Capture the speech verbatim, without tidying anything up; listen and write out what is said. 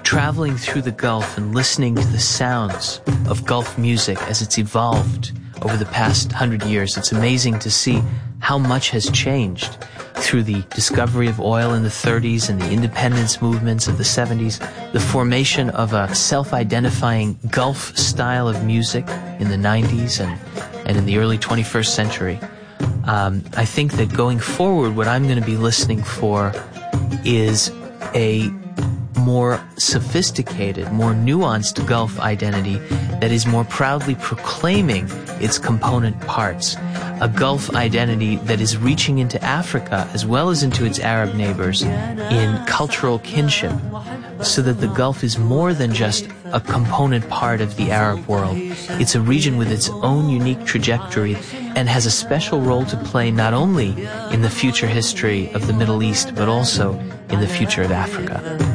traveling through the Gulf and listening to the sounds of Gulf music as it's evolved over the past hundred years, it's amazing to see how much has changed through the discovery of oil in the thirties and the independence movements of the seventies, the formation of a self-identifying Gulf style of music in the nineties and, and in the early twenty-first century. Um, I think that going forward, what I'm going to be listening for is a more sophisticated, more nuanced Gulf identity that is more proudly proclaiming its component parts. A Gulf identity that is reaching into Africa as well as into its Arab neighbors in cultural kinship, so that the Gulf is more than just a component part of the Arab world. It's a region with its own unique trajectory and has a special role to play not only in the future history of the Middle East, but also in the future of Africa.